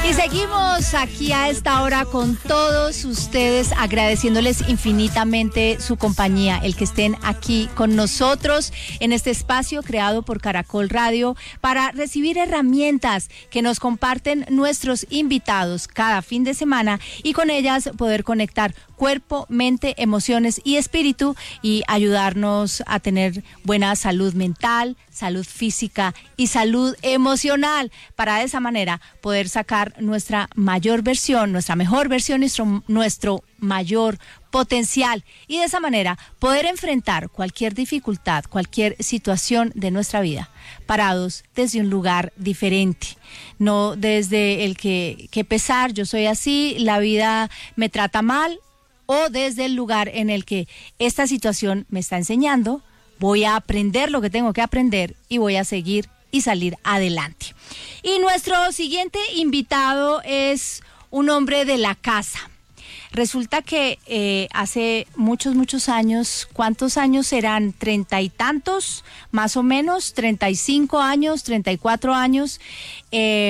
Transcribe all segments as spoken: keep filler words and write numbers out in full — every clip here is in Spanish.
Y seguimos aquí a esta hora con todos ustedes, agradeciéndoles infinitamente su compañía, el que estén aquí con nosotros en este espacio creado por Caracol Radio para recibir herramientas que nos comparten nuestros invitados cada fin de semana y con ellas poder conectar cuerpo, mente, emociones y espíritu y ayudarnos a tener buena salud mental, salud física y salud emocional, para de esa manera poder sacar nuestra mayor versión, nuestra mejor versión, nuestro, nuestro mayor potencial y de esa manera poder enfrentar cualquier dificultad, cualquier situación de nuestra vida, parados desde un lugar diferente, no desde el que, que pesar, yo soy así, la vida me trata mal, o desde el lugar en el que esta situación me está enseñando, voy a aprender lo que tengo que aprender y voy a seguir y salir adelante. Y nuestro siguiente invitado es un hombre de la casa. Resulta que eh, hace muchos, muchos años, ¿cuántos años serán? Treinta y tantos, más o menos, treinta y cinco años, treinta y cuatro años, eh,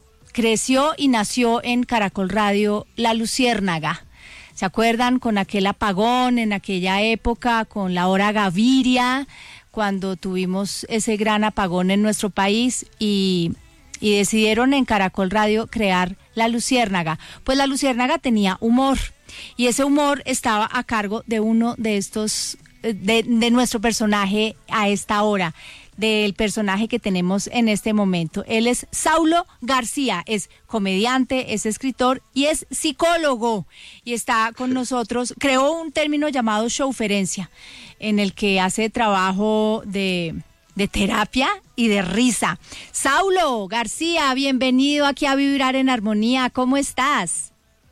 creció y nació en Caracol Radio La Luciérnaga. ¿Se acuerdan con aquel apagón en aquella época, con la hora Gaviria, cuando tuvimos ese gran apagón en nuestro país y, y decidieron en Caracol Radio crear La Luciérnaga? Pues La Luciérnaga tenía humor y ese humor estaba a cargo de uno de estos, de, de nuestro personaje a esta hora, del personaje que tenemos en este momento. Él es Saulo García, es comediante, es escritor y es psicólogo y está con nosotros. Creó un término llamado showferencia, en el que hace trabajo de, de terapia y de risa. Saulo García, bienvenido aquí a Vibrar en Armonía, ¿cómo estás?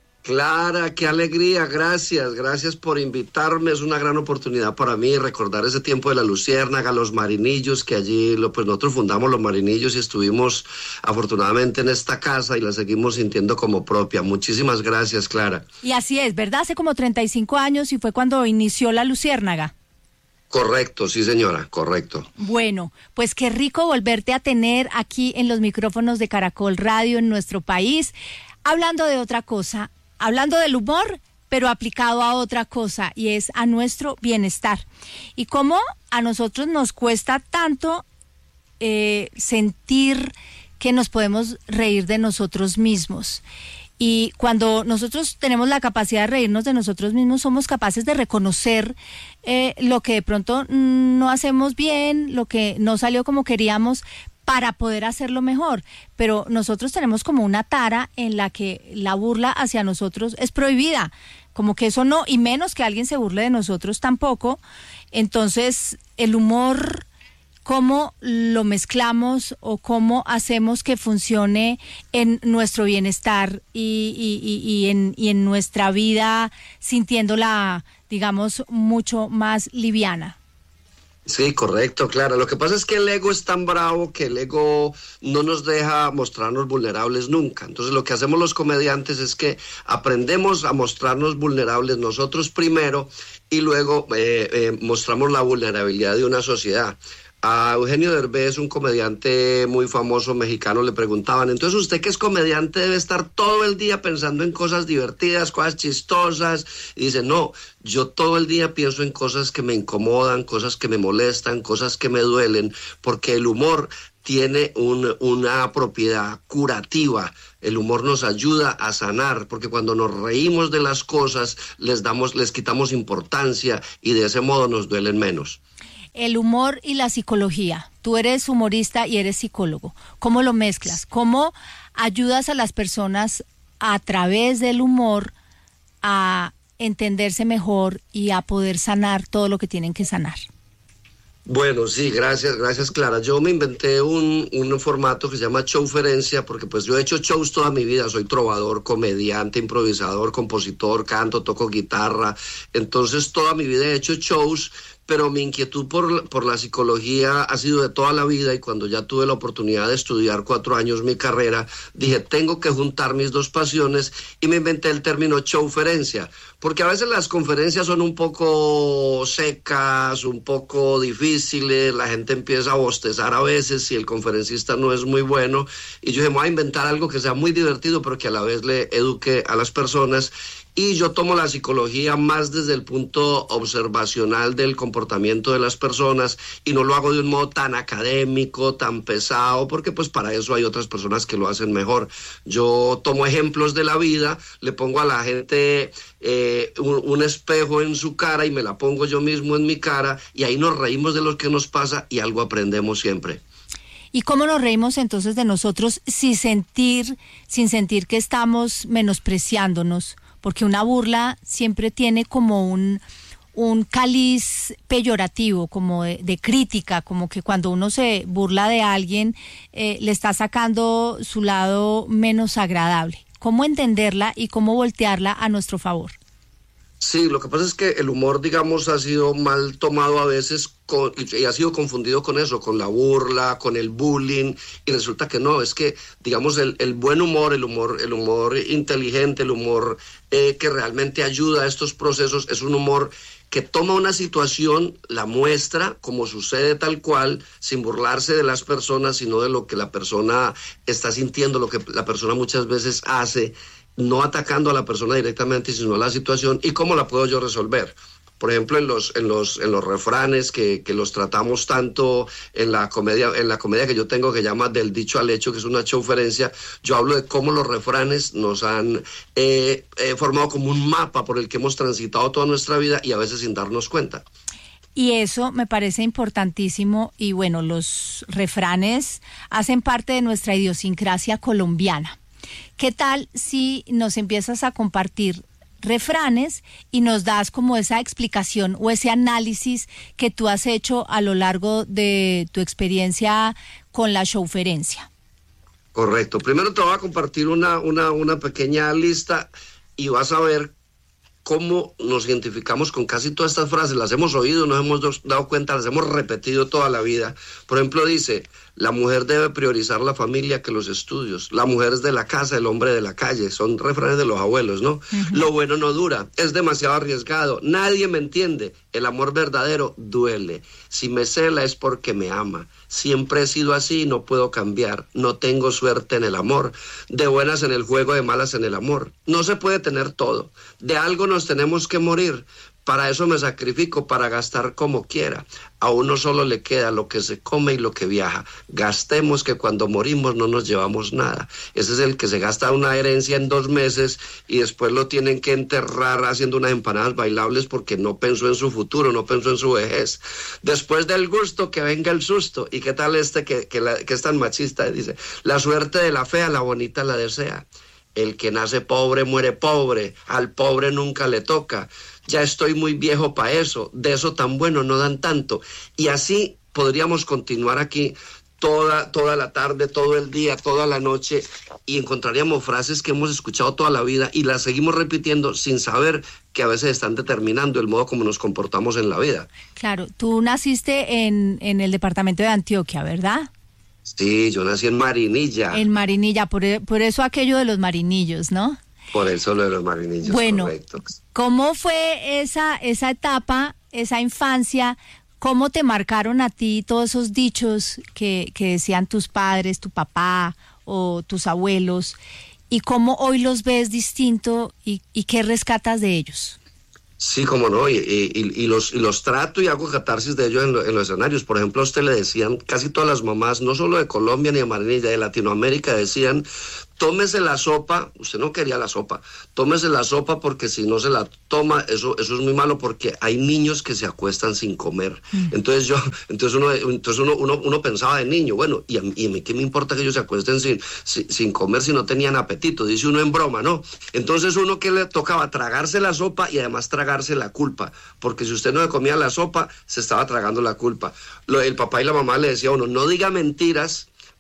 Clara, qué alegría, gracias, gracias por invitarme, es una gran oportunidad para mí recordar ese tiempo de La Luciérnaga, los Marinillos, que allí lo, pues nosotros fundamos los Marinillos y estuvimos afortunadamente en esta casa y la seguimos sintiendo como propia. Muchísimas gracias, Clara. Y así es, ¿verdad? Hace como treinta y cinco años y fue cuando inició La Luciérnaga. Correcto, sí señora, correcto. Bueno, pues qué rico volverte a tener aquí en los micrófonos de Caracol Radio en nuestro país, hablando de otra cosa. Hablando del humor, pero aplicado a otra cosa, y es a nuestro bienestar. Y cómo a nosotros nos cuesta tanto eh, sentir que nos podemos reír de nosotros mismos. Y cuando nosotros tenemos la capacidad de reírnos de nosotros mismos, somos capaces de reconocer eh, lo que de pronto no hacemos bien, lo que no salió como queríamos, para poder hacerlo mejor, pero nosotros tenemos como una tara en la que la burla hacia nosotros es prohibida, como que eso no, y menos que alguien se burle de nosotros tampoco. Entonces el humor, ¿cómo lo mezclamos o cómo hacemos que funcione en nuestro bienestar y, y, y, y, en, y en nuestra vida, sintiéndola, digamos, mucho más liviana? Sí, correcto, Clara. Lo que pasa es que el ego es tan bravo que el ego no nos deja mostrarnos vulnerables nunca. Entonces lo que hacemos los comediantes es que aprendemos a mostrarnos vulnerables nosotros primero y luego eh, eh, mostramos la vulnerabilidad de una sociedad. A Eugenio Derbez, un comediante muy famoso mexicano, le preguntaban, entonces usted que es comediante debe estar todo el día pensando en cosas divertidas, cosas chistosas, y dice, no, yo todo el día pienso en cosas que me incomodan, cosas que me molestan, cosas que me duelen, porque el humor tiene un, una propiedad curativa. El humor nos ayuda a sanar, porque cuando nos reímos de las cosas, les damos, les quitamos importancia y de ese modo nos duelen menos. El humor y la psicología. Tú eres humorista y eres psicólogo. ¿Cómo lo mezclas? ¿Cómo ayudas a las personas a través del humor a entenderse mejor y a poder sanar todo lo que tienen que sanar? Bueno, sí, gracias, gracias Clara. Yo me inventé un, un formato que se llama showferencia, porque pues yo he hecho shows toda mi vida, soy trovador, comediante, improvisador, compositor, canto, toco guitarra, entonces toda mi vida he hecho shows, pero mi inquietud por, por la psicología ha sido de toda la vida, y cuando ya tuve la oportunidad de estudiar cuatro años mi carrera, dije, tengo que juntar mis dos pasiones, y me inventé el término showferencia, porque a veces las conferencias son un poco secas, un poco difíciles, la gente empieza a bostezar a veces si el conferencista no es muy bueno, y yo dije, me voy a inventar algo que sea muy divertido, pero que a la vez le eduque a las personas. Y yo tomo la psicología más desde el punto observacional del comportamiento de las personas, y no lo hago de un modo tan académico, tan pesado, porque pues para eso hay otras personas que lo hacen mejor. Yo tomo ejemplos de la vida, le pongo a la gente eh, un, un espejo en su cara y me la pongo yo mismo en mi cara, y ahí nos reímos de lo que nos pasa y algo aprendemos siempre. ¿Y cómo nos reímos entonces de nosotros sin sentir, sin sentir que estamos menospreciándonos? Porque una burla siempre tiene como un, un cáliz peyorativo, como de, de crítica, como que cuando uno se burla de alguien, eh, le está sacando su lado menos agradable. ¿Cómo entenderla y cómo voltearla a nuestro favor? Sí, lo que pasa es que el humor, digamos, ha sido mal tomado a veces con, y ha sido confundido con eso, con la burla, con el bullying, y resulta que no, es que, digamos, el, el buen humor, el humor, el humor inteligente, el humor eh, que realmente ayuda a estos procesos, es un humor que toma una situación, la muestra como sucede tal cual, sin burlarse de las personas, sino de lo que la persona está sintiendo, lo que la persona muchas veces hace, no atacando a la persona directamente, sino a la situación, y cómo la puedo yo resolver. Por ejemplo, en los, en los, en los refranes que, que los tratamos tanto en la comedia, en la comedia que yo tengo que llama Del dicho al hecho, que es una showferencia, yo hablo de cómo los refranes nos han eh, eh, formado como un mapa por el que hemos transitado toda nuestra vida, y a veces sin darnos cuenta. Y eso me parece importantísimo, y bueno, los refranes hacen parte de nuestra idiosincrasia colombiana. ¿Qué tal si nos empiezas a compartir refranes y nos das como esa explicación o ese análisis que tú has hecho a lo largo de tu experiencia con la showferencia? Correcto. Primero te voy a compartir una, una, una pequeña lista, y vas a ver cómo nos identificamos con casi todas estas frases. Las hemos oído, nos hemos dado cuenta, las hemos repetido toda la vida. Por ejemplo, dice, la mujer debe priorizar la familia que los estudios. La mujer es de la casa, el hombre de la calle. Son refranes de los abuelos, ¿no? Uh-huh. Lo bueno no dura, es demasiado arriesgado. Nadie me entiende. El amor verdadero duele. Si me cela es porque me ama. Siempre he sido así y no puedo cambiar. No tengo suerte en el amor. De buenas en el juego, de malas en el amor. No se puede tener todo. De algo nos tenemos que morir. Para eso me sacrifico, para gastar como quiera. A uno solo le queda lo que se come y lo que viaja. Gastemos, que cuando morimos no nos llevamos nada. Ese es el que se gasta una herencia en dos meses y después lo tienen que enterrar haciendo unas empanadas bailables porque no pensó en su futuro, no pensó en su vejez. Después del gusto que venga el susto. ¿Y qué tal este que, que, la, que es tan machista? Dice, la suerte de la fea, la bonita la desea. El que nace pobre muere pobre, al pobre nunca le toca. Ya estoy muy viejo para eso, de eso tan bueno no dan tanto. Y así podríamos continuar aquí toda, toda la tarde, todo el día, toda la noche, y encontraríamos frases que hemos escuchado toda la vida y las seguimos repitiendo sin saber que a veces están determinando el modo como nos comportamos en la vida. Claro, tú naciste en, en el departamento de Antioquia, ¿verdad? Sí, yo nací en Marinilla. En Marinilla, por, por eso aquello de los marinillos, ¿no? Por eso lo de los marinillos, bueno, correcto. ¿Cómo fue esa, esa etapa, esa infancia? ¿Cómo te marcaron a ti todos esos dichos que, que decían tus padres, tu papá o tus abuelos? ¿Y cómo hoy los ves distinto y, y qué rescatas de ellos? Sí, cómo no, y, y, y, los, y los trato y hago catarsis de ellos en, lo, en los escenarios. Por ejemplo, a usted le decían, casi todas las mamás, no solo de Colombia ni de Marinilla, de Latinoamérica, decían, tómese la sopa, usted no quería la sopa, tómese la sopa porque si no se la toma, eso, eso es muy malo porque hay niños que se acuestan sin comer. Mm. Entonces yo, entonces uno, entonces uno, uno, uno pensaba de niño, bueno, ¿y a, y a mí qué me importa que ellos se acuesten sin, sin, sin comer si no tenían apetito? Dice uno en broma, ¿no? Entonces uno que le tocaba tragarse la sopa y además tragarse la culpa, porque si usted no le comía la sopa, se estaba tragando la culpa. Lo, el papá y la mamá le decían a uno, no diga mentiras,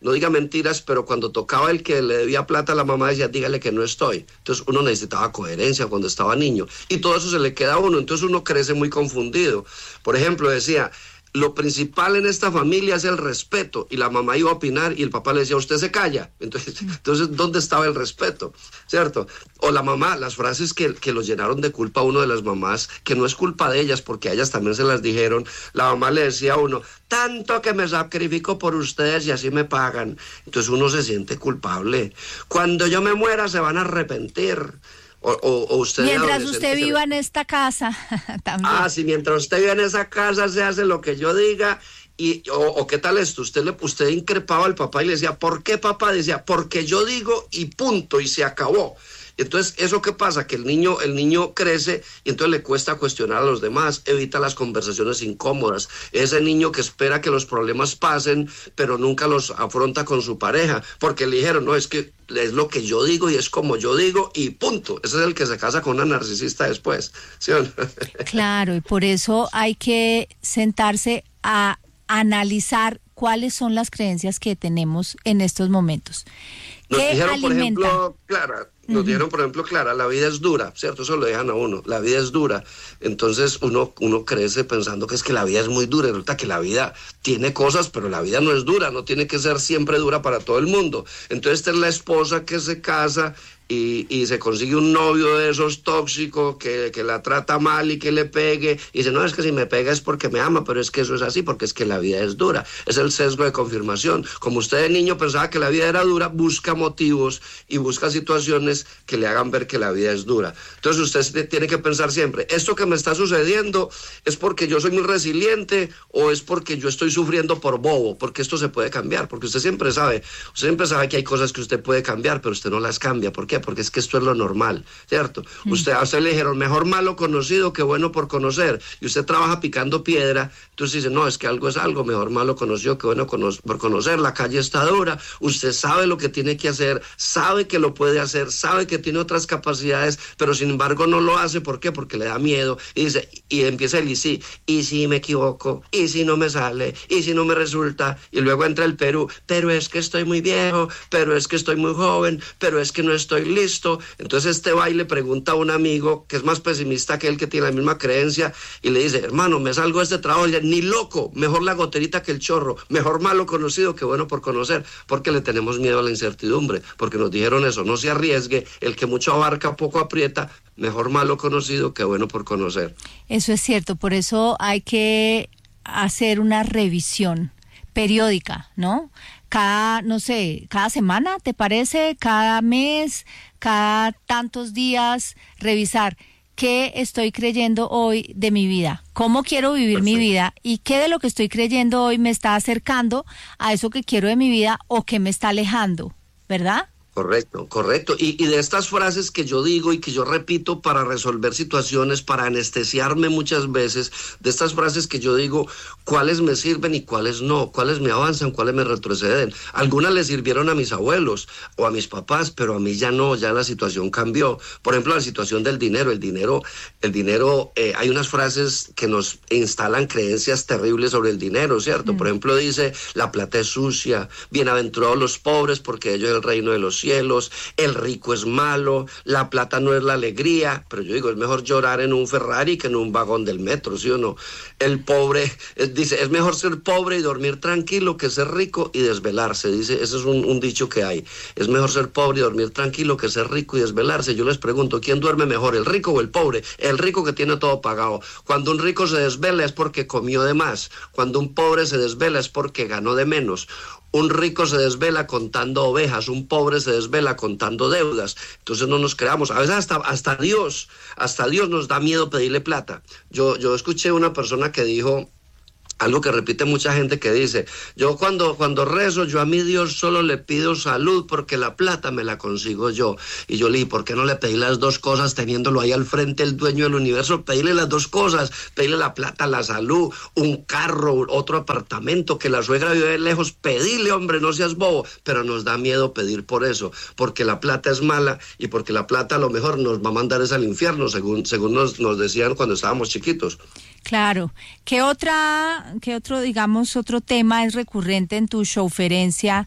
no diga mentiras, pero cuando tocaba el que le debía plata a la mamá decía, dígale que no estoy. Entonces uno necesitaba coherencia cuando estaba niño y todo eso se le queda a uno, entonces uno crece muy confundido. Por ejemplo, decía, lo principal en esta familia es el respeto, y la mamá iba a opinar y el papá le decía, usted se calla. Entonces, entonces ¿dónde estaba el respeto? ¿Cierto? O la mamá, las frases que, que los llenaron de culpa a uno de las mamás, que no es culpa de ellas, porque a ellas también se las dijeron. La mamá le decía a uno, tanto que me sacrifico por ustedes y así me pagan. Entonces uno se siente culpable. Cuando yo me muera se van a arrepentir. O, o, o usted mientras usted viva se... en esta casa también. Ah, sí, mientras usted viva en esa casa se hace lo que yo diga. Y, o, o qué tal esto, usted le usted increpaba al papá y le decía, ¿por qué, papá? Decía, porque yo digo y punto, y se acabó. Entonces, ¿eso qué pasa? Que el niño, el niño crece y entonces le cuesta cuestionar a los demás, evita las conversaciones incómodas. Ese niño que espera que los problemas pasen, pero nunca los afronta con su pareja, porque le dijeron, no, es que es lo que yo digo y es como yo digo y punto. Ese es el que se casa con una narcisista después, ¿sí o no? Claro, y por eso hay que sentarse a analizar cuáles son las creencias que tenemos en estos momentos. Nos ¿Qué dijeron, alimenta? por ejemplo, Clara, nos uh-huh. dijeron, por ejemplo, Clara, la vida es dura, ¿cierto? Eso lo dejan a uno, la vida es dura. Entonces uno, uno crece pensando que es que la vida es muy dura, y resulta que la vida tiene cosas, pero la vida no es dura, no tiene que ser siempre dura para todo el mundo. Entonces esta es la esposa que se casa y, y se consigue un novio de esos tóxicos que, que la trata mal y que le pegue, y dice, no, es que si me pega es porque me ama, pero es que eso es así, porque es que la vida es dura. Es el sesgo de confirmación. Como usted de niño pensaba que la vida era dura, busca motivos y busca situaciones que le hagan ver que la vida es dura. Entonces usted tiene que pensar siempre, ¿esto que me está sucediendo es porque yo soy muy resiliente o es porque yo estoy sufriendo por bobo? Porque esto se puede cambiar, porque usted siempre sabe, usted siempre sabe que hay cosas que usted puede cambiar, pero usted no las cambia. ¿Por qué? Porque es que esto es lo normal, ¿cierto? Mm. Usted, a usted le dijeron, mejor malo conocido que bueno por conocer, y usted trabaja picando piedra, entonces dice, no, es que algo es algo, mejor malo conocido que bueno cono- por conocer, la calle está dura, usted sabe lo que tiene que hacer, sabe que lo puede hacer, sabe que tiene otras capacidades, pero sin embargo no lo hace. ¿Por qué? Porque le da miedo, y dice, y empieza el y sí, y si me equivoco, y si no me sale, y si no me resulta, y luego entra el Perú, pero es que estoy muy viejo, pero es que estoy muy joven, pero es que no estoy listo. Entonces este va y le pregunta a un amigo que es más pesimista que él, que tiene la misma creencia, y le dice, hermano, me salgo de este trabajo, y le, ni loco, mejor la goterita que el chorro, mejor malo conocido que bueno por conocer, porque le tenemos miedo a la incertidumbre, porque nos dijeron eso, no se arriesgue, el que mucho abarca poco aprieta, mejor malo conocido que bueno por conocer. Eso es cierto, por eso hay que hacer una revisión periódica, ¿no? Cada, no sé, cada semana, ¿te parece? Cada mes, cada tantos días, revisar qué estoy creyendo hoy de mi vida, cómo quiero vivir Perfecto. Mi vida y qué de lo que estoy creyendo hoy me está acercando a eso que quiero de mi vida o que me está alejando, ¿verdad? Correcto, correcto. Y, y de estas frases que yo digo y que yo repito para resolver situaciones, para anestesiarme muchas veces, de estas frases que yo digo, cuáles me sirven y cuáles no, cuáles me avanzan, cuáles me retroceden. Algunas le sirvieron a mis abuelos o a mis papás, pero a mí ya no, ya la situación cambió. Por ejemplo, la situación del dinero, el dinero, el dinero, eh, hay unas frases que nos instalan creencias terribles sobre el dinero, ¿cierto? Mm. Por ejemplo, dice, la plata es sucia, bienaventurados los pobres porque ellos es el reino de los cielos, el rico es malo, la plata no es la alegría, pero yo digo, es mejor llorar en un Ferrari que en un vagón del metro, ¿sí o no? El pobre, es, dice, es mejor ser pobre y dormir tranquilo que ser rico y desvelarse, dice, ese es un, un dicho que hay, es mejor ser pobre y dormir tranquilo que ser rico y desvelarse. Yo les pregunto, ¿quién duerme mejor, el rico o el pobre? El rico que tiene todo pagado. Cuando un rico se desvela es porque comió de más, cuando un pobre se desvela es porque ganó de menos. Un rico se desvela contando ovejas, un pobre se desvela contando deudas. Entonces no nos creamos. A veces hasta, hasta Dios, hasta Dios nos da miedo pedirle plata. Yo, yo escuché una persona que dijo algo que repite mucha gente, que dice, yo cuando, cuando rezo, yo a mi Dios solo le pido salud porque la plata me la consigo yo. Y yo le dije, ¿por qué no le pedí las dos cosas teniéndolo ahí al frente, el dueño del universo? Pedile las dos cosas, pedile la plata, la salud, un carro, otro apartamento, que la suegra vive lejos, pedile, hombre, no seas bobo. Pero nos da miedo pedir por eso, porque la plata es mala y porque la plata a lo mejor nos va a mandar es al infierno, según, según nos, nos decían cuando estábamos chiquitos. Claro. ¿Qué otra, qué otro, digamos, otro tema es recurrente en tu showferencia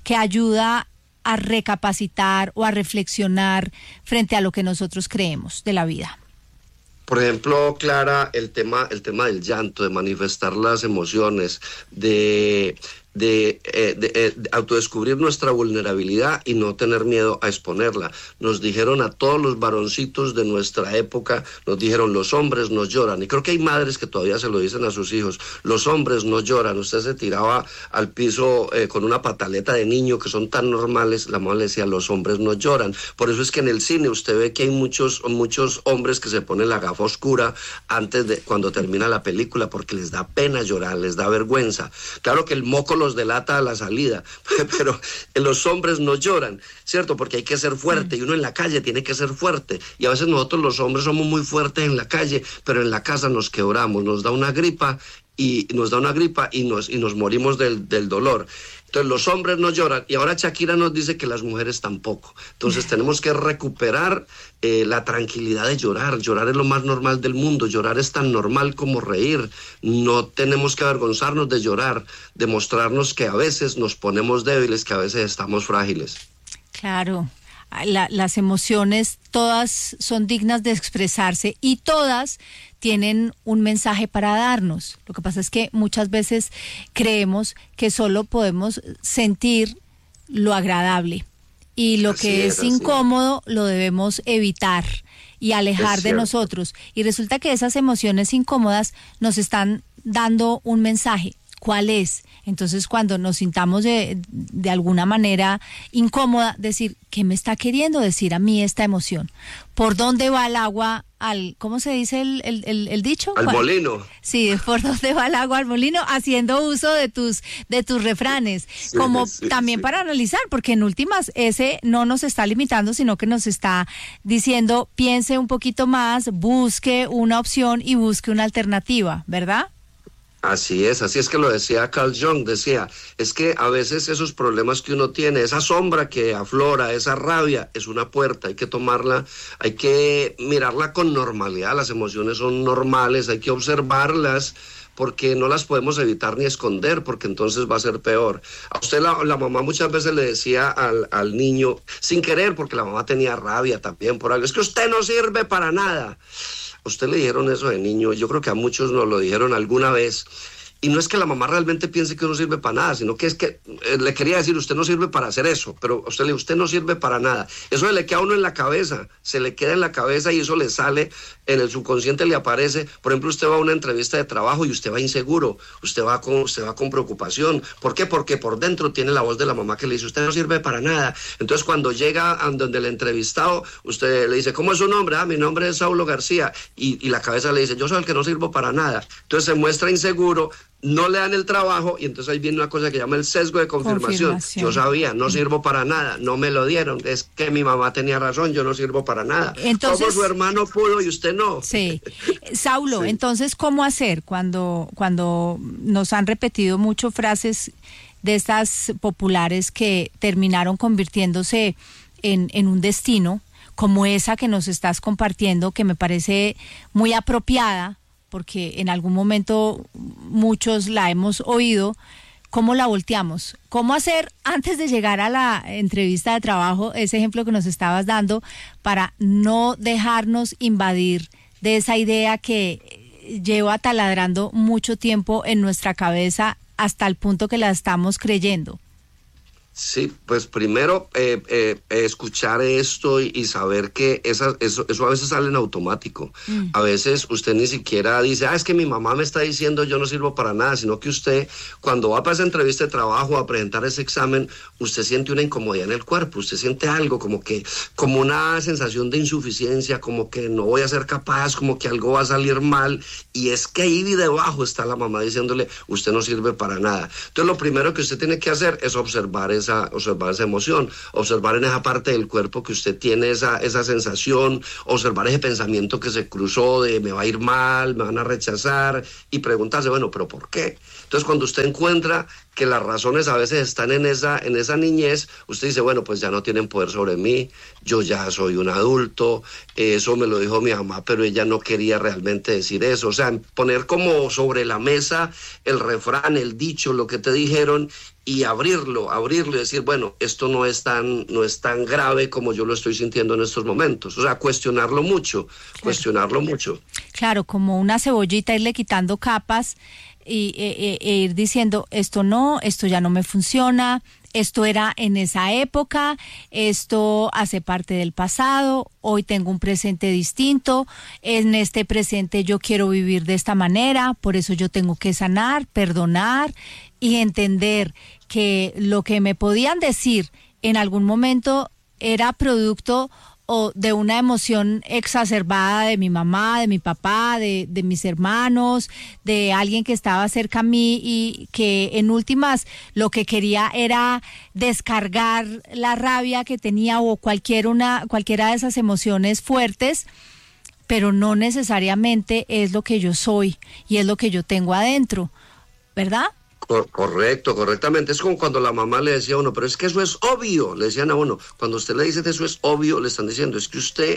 que ayuda a recapacitar o a reflexionar frente a lo que nosotros creemos de la vida? Por ejemplo, Clara, el tema, el tema del llanto, de manifestar las emociones, de, de, eh, de, eh, de autodescubrir nuestra vulnerabilidad y no tener miedo a exponerla. Nos dijeron a todos los varoncitos de nuestra época, nos dijeron, los hombres no lloran. Y creo que hay madres que todavía se lo dicen a sus hijos, los hombres no lloran. Usted se tiraba al piso eh, con una pataleta de niño, que son tan normales, la mamá le decía, los hombres no lloran. Por eso es que en el cine usted ve que hay muchos, muchos hombres que se ponen la gafa oscura antes de cuando termina la película, porque les da pena llorar, les da vergüenza. Claro que el moco los delata a la salida, pero los hombres no lloran, ¿cierto? Porque hay que ser fuerte, y uno en la calle tiene que ser fuerte, y a veces nosotros los hombres somos muy fuertes en la calle, pero en la casa nos quebramos, nos da una gripa, y nos da una gripa y nos, y nos morimos del, del dolor. Entonces los hombres no lloran, y ahora Shakira nos dice que las mujeres tampoco. Entonces tenemos que recuperar eh, la tranquilidad de llorar. Llorar es lo más normal del mundo, llorar es tan normal como reír. No tenemos que avergonzarnos de llorar, demostrarnos que a veces nos ponemos débiles, que a veces estamos frágiles. Claro. La, las emociones todas son dignas de expresarse y todas tienen un mensaje para darnos. Lo que pasa es que muchas veces creemos que solo podemos sentir lo agradable y lo así que es, es incómodo lo debemos evitar y alejar de nosotros. Y resulta que esas emociones incómodas nos están dando un mensaje. ¿Cuál es? Entonces, cuando nos sintamos de, de alguna manera incómoda, decir, ¿qué me está queriendo decir a mí esta emoción? ¿Por dónde va el agua al, cómo se dice el, el, el, el dicho? Al molino. Sí, ¿por dónde va el agua al molino? Haciendo uso de tus, de tus refranes, sí, como sí, también sí. Para analizar, porque en últimas ese no nos está limitando, sino que nos está diciendo, piense un poquito más, busque una opción y busque una alternativa, ¿verdad? Así es, así es que lo decía Carl Jung, decía, es que a veces esos problemas que uno tiene, esa sombra que aflora, esa rabia, es una puerta, hay que tomarla, hay que mirarla con normalidad, las emociones son normales, hay que observarlas, porque no las podemos evitar ni esconder, porque entonces va a ser peor. A usted la, la mamá muchas veces le decía al, al niño, sin querer, porque la mamá tenía rabia también por algo, es que usted no sirve para nada. ¿A usted le dijeron eso de niño? Yo creo que a muchos nos lo dijeron alguna vez. Y no es que la mamá realmente piense que no sirve para nada, sino que es que eh, le quería decir, usted no sirve para hacer eso, pero a usted le dice, usted no sirve para nada. Eso le queda a uno en la cabeza, se le queda en la cabeza y eso le sale, en el subconsciente le aparece. Por ejemplo, usted va a una entrevista de trabajo y usted va inseguro, usted va con, usted va con preocupación. ¿Por qué? Porque por dentro tiene la voz de la mamá que le dice, usted no sirve para nada. Entonces, cuando llega a donde el entrevistado, usted le dice, ¿cómo es su nombre? Ah, mi nombre es Saulo García. Y, y la cabeza le dice, yo soy el que no sirvo para nada. Entonces se muestra inseguro, no le dan el trabajo y entonces ahí viene una cosa que llama el sesgo de confirmación. confirmación. Yo sabía, no sirvo para nada, no me lo dieron, es que mi mamá tenía razón, yo no sirvo para nada. Entonces, ¿cómo su hermano pudo y usted no? Sí. Saulo, sí. Entonces, ¿cómo hacer cuando, cuando nos han repetido mucho frases de estas populares que terminaron convirtiéndose en, en un destino, como esa que nos estás compartiendo, que me parece muy apropiada, porque en algún momento muchos la hemos oído? ¿Cómo la volteamos? ¿Cómo hacer antes de llegar a la entrevista de trabajo, ese ejemplo que nos estabas dando, para no dejarnos invadir de esa idea que lleva taladrando mucho tiempo en nuestra cabeza hasta el punto que la estamos creyendo? Sí, pues primero eh, eh, escuchar esto y, y saber que esa, eso, eso a veces sale en automático. Mm. A veces usted ni siquiera dice, ah, es que mi mamá me está diciendo yo no sirvo para nada, sino que usted cuando va para esa entrevista de trabajo a presentar ese examen, usted siente una incomodidad en el cuerpo, usted siente algo como que, como una sensación de insuficiencia, como que no voy a ser capaz, como que algo va a salir mal, y es que ahí debajo está la mamá diciéndole, usted no sirve para nada. Entonces lo primero que usted tiene que hacer es observar eso. Esa, observar esa emoción, observar en esa parte del cuerpo que usted tiene esa, esa sensación, observar ese pensamiento que se cruzó de me va a ir mal, me van a rechazar, y preguntarse, bueno, ¿pero por qué? Entonces, cuando usted encuentra que las razones a veces están en esa, en esa niñez, usted dice, bueno, pues ya no tienen poder sobre mí, yo ya soy un adulto, eso me lo dijo mi mamá, pero ella no quería realmente decir eso. O sea, poner como sobre la mesa el refrán, el dicho, lo que te dijeron, y abrirlo, abrirlo y decir, bueno, esto no es tan, no es tan grave como yo lo estoy sintiendo en estos momentos. O sea, cuestionarlo mucho, claro. cuestionarlo mucho. Claro, como una cebollita, irle quitando capas y e, e ir diciendo, esto no, esto ya no me funciona, esto era en esa época, esto hace parte del pasado, hoy tengo un presente distinto, en este presente yo quiero vivir de esta manera, por eso yo tengo que sanar, perdonar y entender que lo que me podían decir en algún momento era producto o de una emoción exacerbada de mi mamá, de mi papá, de, de mis hermanos, de alguien que estaba cerca a mí y que en últimas lo que quería era descargar la rabia que tenía o cualquier una, cualquiera de esas emociones fuertes, pero no necesariamente es lo que yo soy y es lo que yo tengo adentro, ¿verdad? Correcto, correctamente. Es como cuando la mamá le decía a uno, pero es que eso es obvio, le decían a uno, cuando usted le dice que eso es obvio, le están diciendo, es que usted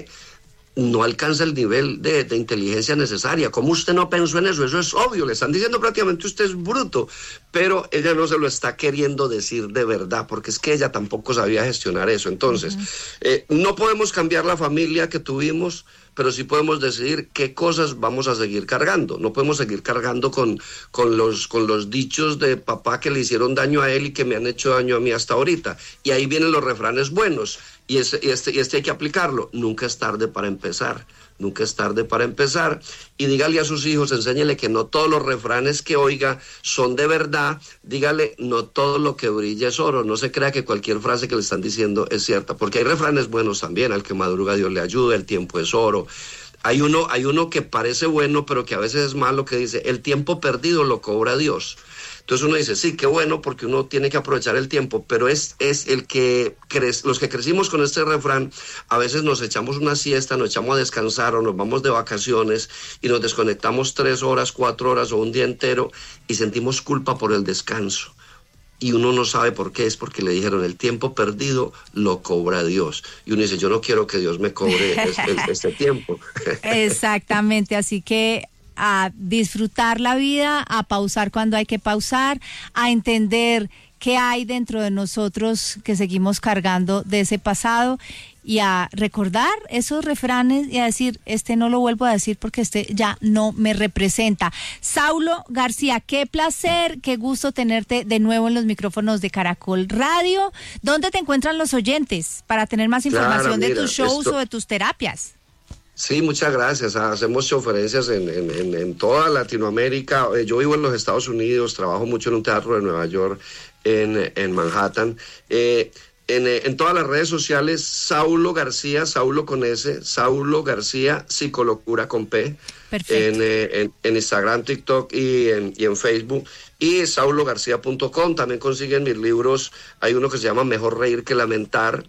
no alcanza el nivel de, de inteligencia necesaria. ¿Cómo usted no pensó en eso? Eso es obvio, le están diciendo prácticamente usted es bruto, pero ella no se lo está queriendo decir de verdad, porque es que ella tampoco sabía gestionar eso. Entonces, uh-huh. eh, no podemos cambiar la familia que tuvimos, pero sí podemos decidir qué cosas vamos a seguir cargando. No podemos seguir cargando con, con, los, con los dichos de papá que le hicieron daño a él y que me han hecho daño a mí hasta ahorita. Y ahí vienen los refranes buenos, y, ese, y, este, y este hay que aplicarlo. Nunca es tarde para empezar. Nunca es tarde para empezar, y dígale a sus hijos, enséñele que no todos los refranes que oiga son de verdad, dígale, no todo lo que brilla es oro, no se crea que cualquier frase que le están diciendo es cierta, porque hay refranes buenos también, al que madruga Dios le ayuda, el tiempo es oro. Hay uno, hay uno que parece bueno, pero que a veces es malo, que dice, el tiempo perdido lo cobra Dios. Entonces uno dice, sí, qué bueno, porque uno tiene que aprovechar el tiempo, pero es, es el que crece, los que crecimos con este refrán, a veces nos echamos una siesta, nos echamos a descansar o nos vamos de vacaciones y nos desconectamos tres horas, cuatro horas o un día entero y sentimos culpa por el descanso. Y uno no sabe por qué, es porque le dijeron, el tiempo perdido lo cobra Dios. Y uno dice, yo no quiero que Dios me cobre este, este tiempo. Exactamente, así que a disfrutar la vida, a pausar cuando hay que pausar, a entender qué hay dentro de nosotros que seguimos cargando de ese pasado y a recordar esos refranes y a decir, este no lo vuelvo a decir porque este ya no me representa. Saulo García, qué placer, qué gusto tenerte de nuevo en los micrófonos de Caracol Radio. ¿Dónde te encuentran los oyentes para tener más información claro, mira, de tus shows esto... o de tus terapias? Sí, muchas gracias. Hacemos conferencias en, en, en, en toda Latinoamérica. Yo vivo en los Estados Unidos, trabajo mucho en un teatro de Nueva York, en, en Manhattan. Eh, en, en todas las redes sociales, Saulo García, Saulo con S, Saulo García, Psicolocura con P. Perfecto. En, en, en Instagram, TikTok y en, y en Facebook. Y saulo garcía punto com. También consiguen mis libros. Hay uno que se llama Mejor reír que lamentar.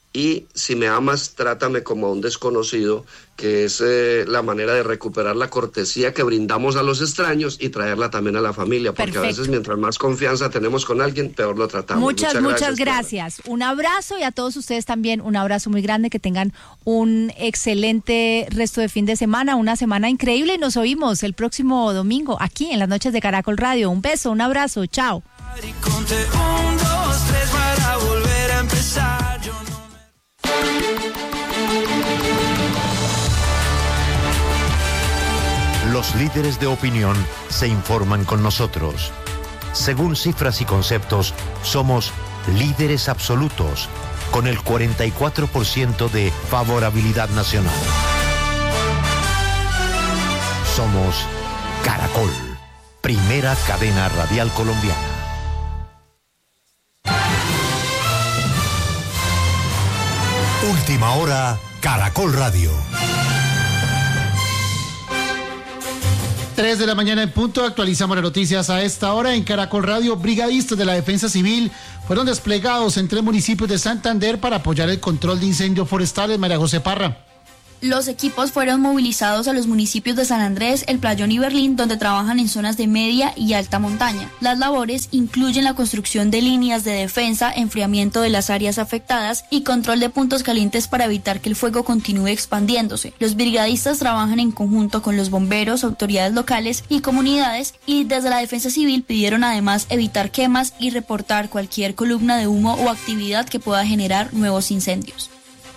Y Si me amas, trátame como a un desconocido, que es eh, la manera de recuperar la cortesía que brindamos a los extraños y traerla también a la familia, porque Perfecto. A veces mientras más confianza tenemos con alguien, peor lo tratamos. Muchas, muchas, muchas gracias. gracias. Un abrazo y a todos ustedes también un abrazo muy grande, que tengan un excelente resto de fin de semana, una semana increíble y nos oímos el próximo domingo aquí en las noches de Caracol Radio. Un beso, un abrazo, chao. Un, dos, tres para volver a empezar. Los líderes de opinión se informan con nosotros. Según cifras y conceptos, somos líderes absolutos, con el cuarenta y cuatro por ciento de favorabilidad nacional. Somos Caracol, primera cadena radial colombiana. Última hora, Caracol Radio. tres de la mañana en punto, actualizamos las noticias a esta hora en Caracol Radio. Brigadistas de la Defensa Civil fueron desplegados en tres municipios de Santander para apoyar el control de incendios forestales. María José Parra. Los equipos fueron movilizados a los municipios de San Andrés, El Playón y Berlín, donde trabajan en zonas de media y alta montaña. Las labores incluyen la construcción de líneas de defensa, enfriamiento de las áreas afectadas y control de puntos calientes para evitar que el fuego continúe expandiéndose. Los brigadistas trabajan en conjunto con los bomberos, autoridades locales y comunidades, y desde la Defensa Civil pidieron además evitar quemas y reportar cualquier columna de humo o actividad que pueda generar nuevos incendios.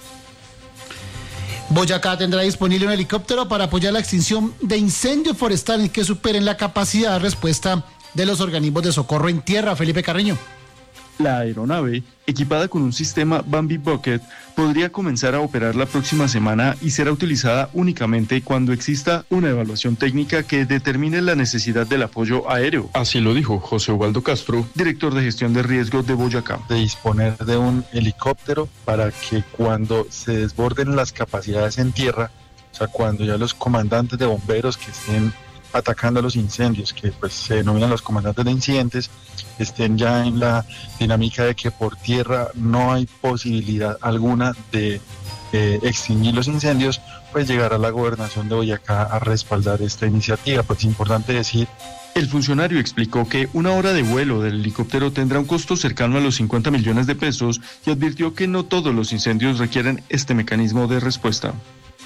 Boyacá tendrá disponible un helicóptero para apoyar la extinción de incendios forestales que superen la capacidad de respuesta de los organismos de socorro en tierra. Felipe Carreño. La aeronave, equipada con un sistema Bambi Bucket, podría comenzar a operar la próxima semana y será utilizada únicamente cuando exista una evaluación técnica que determine la necesidad del apoyo aéreo. Así lo dijo José Ubaldo Castro, director de gestión de riesgos de Boyacá. De disponer de un helicóptero para que cuando se desborden las capacidades en tierra, o sea, cuando ya los comandantes de bomberos que estén atacando a los incendios, que pues se denominan los comandantes de incidentes, estén ya en la dinámica de que por tierra no hay posibilidad alguna de eh, extinguir los incendios, pues llegará la gobernación de Boyacá a respaldar esta iniciativa. Pues es importante decir. El funcionario explicó que una hora de vuelo del helicóptero tendrá un costo cercano a los cincuenta millones de pesos y advirtió que no todos los incendios requieren este mecanismo de respuesta.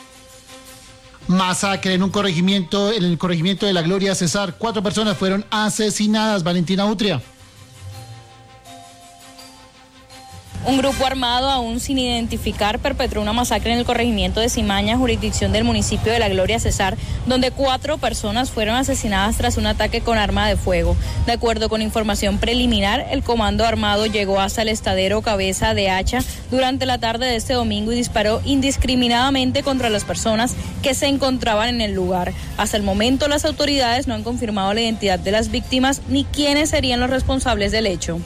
Masacre en un corregimiento, en el corregimiento de la Gloria Cesar. Cuatro personas fueron asesinadas. Valentina Utria. Un grupo armado aún sin identificar perpetró una masacre en el corregimiento de Cimaña, jurisdicción del municipio de La Gloria Cesar, donde cuatro personas fueron asesinadas tras un ataque con arma de fuego. De acuerdo con información preliminar, el comando armado llegó hasta el estadero Cabeza de Hacha durante la tarde de este domingo y disparó indiscriminadamente contra las personas que se encontraban en el lugar. Hasta el momento, las autoridades no han confirmado la identidad de las víctimas ni quiénes serían los responsables del hecho.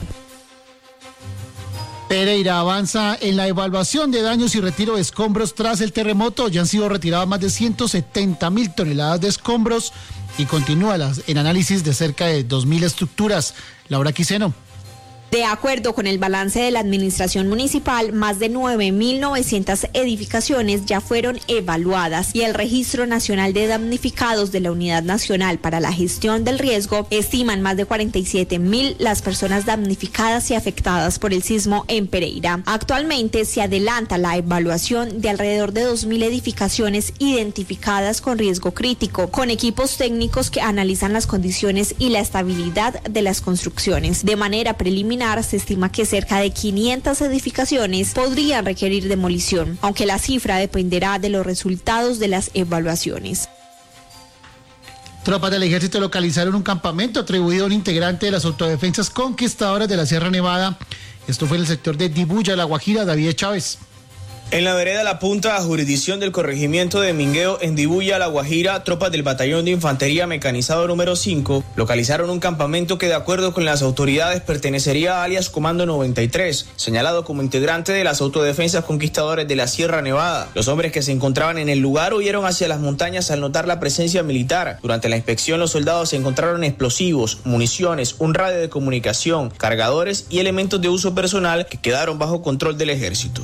Pereira avanza en la evaluación de daños y retiro de escombros tras el terremoto. Ya han sido retiradas más de ciento setenta mil toneladas de escombros y continúa las, en análisis de cerca de dos mil estructuras. Laura Quiseno. De acuerdo con el balance de la administración municipal, más de nueve mil novecientas edificaciones ya fueron evaluadas y el Registro Nacional de Damnificados de la Unidad Nacional para la Gestión del Riesgo estiman más de cuarenta y siete mil las personas damnificadas y afectadas por el sismo en Pereira. Actualmente se adelanta la evaluación de alrededor de dos mil edificaciones identificadas con riesgo crítico, con equipos técnicos que analizan las condiciones y la estabilidad de las construcciones. De manera preliminar, se estima que cerca de quinientas edificaciones podrían requerir demolición, aunque la cifra dependerá de los resultados de las evaluaciones. Tropas del ejército localizaron un campamento atribuido a un integrante de las autodefensas conquistadoras de la Sierra Nevada. Esto fue en el sector de Dibuya, La Guajira. David Chávez. En la vereda La Punta, jurisdicción del corregimiento de Mingueo, en Dibuya, La Guajira, tropas del Batallón de Infantería Mecanizado número cinco localizaron un campamento que, de acuerdo con las autoridades, pertenecería a alias Comando noventa y tres, señalado como integrante de las autodefensas conquistadores de la Sierra Nevada. Los hombres que se encontraban en el lugar huyeron hacia las montañas al notar la presencia militar. Durante la inspección, los soldados encontraron explosivos, municiones, un radio de comunicación, cargadores y elementos de uso personal que quedaron bajo control del ejército.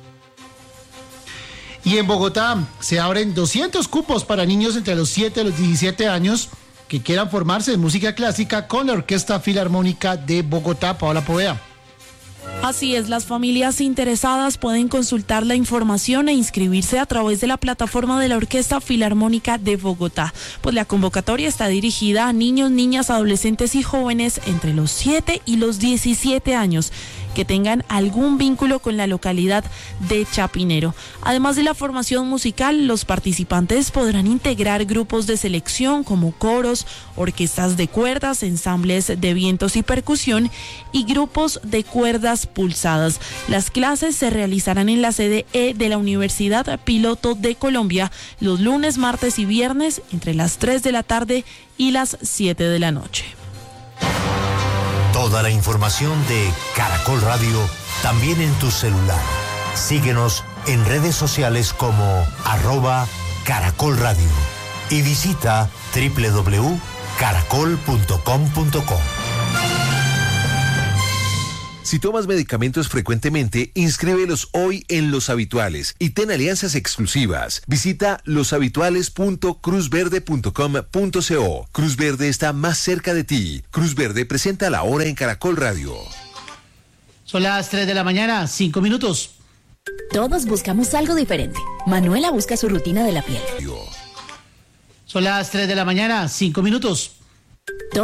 Y en Bogotá se abren doscientos cupos para niños entre los siete y los diecisiete años que quieran formarse en música clásica con la Orquesta Filarmónica de Bogotá. Paola Poveda. Así es, las familias interesadas pueden consultar la información e inscribirse a través de la plataforma de la Orquesta Filarmónica de Bogotá. Pues la convocatoria está dirigida a niños, niñas, adolescentes y jóvenes entre los siete y los diecisiete años que tengan algún vínculo con la localidad de Chapinero. Además de la formación musical, los participantes podrán integrar grupos de selección como coros, orquestas de cuerdas, ensambles de vientos y percusión y grupos de cuerdas pulsadas. Las clases se realizarán en la sede E de la Universidad Piloto de Colombia los lunes, martes y viernes entre las tres de la tarde y las siete de la noche. Toda la información de Caracol Radio también en tu celular. Síguenos en redes sociales como arroba Caracol Radio y visita doble u doble u doble u punto caracol punto com punto co. Si tomas medicamentos frecuentemente, inscríbelos hoy en Los Habituales y ten alianzas exclusivas. Visita los habituales punto cruz verde punto com punto co. Cruz Verde está más cerca de ti. Cruz Verde presenta La Hora en Caracol Radio. Son las tres de la mañana, cinco minutos. Todos buscamos algo diferente. Manuela busca su rutina de la piel. Son las tres de la mañana, cinco minutos.